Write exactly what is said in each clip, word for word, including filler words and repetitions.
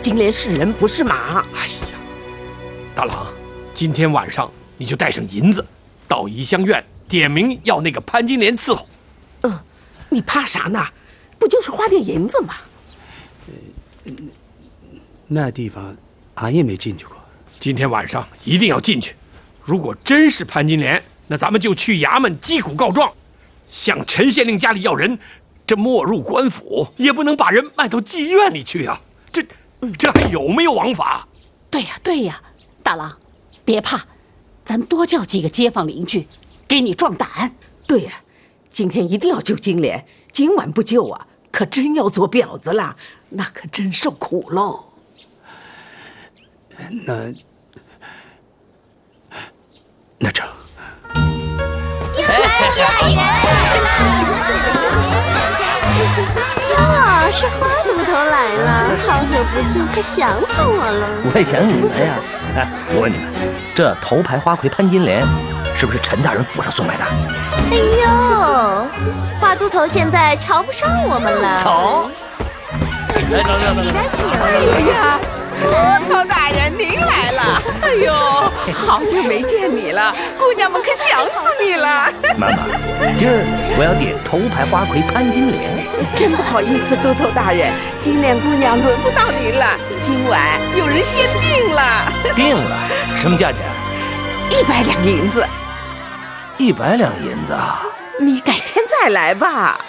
金莲是人不是马。 哎呀，大郎，今天晚上你就带上银子，到怡香院点名要那个潘金莲伺候。 嗯，你怕啥呢？不就是花点银子吗？ 呃，那地方俺也没进去过。 今天晚上一定要进去。如果真是潘金莲，那咱们就去衙门击鼓告状，向陈县令家里要人。这没入官府，也不能把人卖到妓院里去啊！这，这还有没有王法？ 对呀，对呀，大郎，别怕，咱多叫几个街坊邻居，给你壮胆。 对呀，今天一定要救金莲，今晚不救啊，可真要做婊子了，那可真受苦喽。 那，那成。 哟，是花都头来了，好久不见，可想死我了。 我也想你们呀！哎，我问你们，这头牌花魁潘金莲，是不是陈大人府上送来的？ 哎呦，花都头现在瞧不上我们了。 走， 来走走走走。 哎呀，都头大人您来了！哎呦，好久没见你了，姑娘们可想死你了。 妈妈，今儿我要点头牌花魁潘金莲。 真不好意思，都头大人，金莲姑娘轮不到您了，今晚有人先定了。 定了？什么价钱？ 一百两银子。 一百两银子啊！ 你改天再来吧。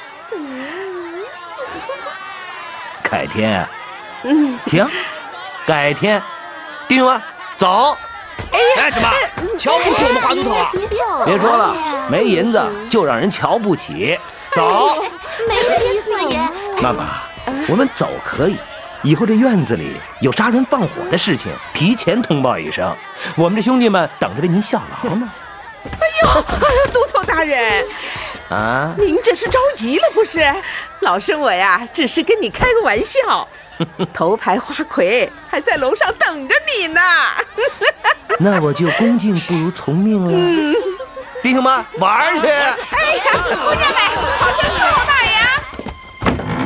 改天？嗯，行，改天，定了，走。 哎呀，什么？瞧不起我们花都头啊？ 别说了，没银子就让人瞧不起。走。 没意思爷。 妈妈，我们走可以，以后这院子里有杀人放火的事情，提前通报一声，我们这兄弟们等着为您效劳呢。 哎呦，哎呦，都头大人， 啊， 您这是着急了不是？老身我呀，只是跟你开个玩笑。头牌花魁还在楼上等着你呢。 那我就恭敬不如从命了。嗯，弟兄们玩去！ 哎呀，姑娘们。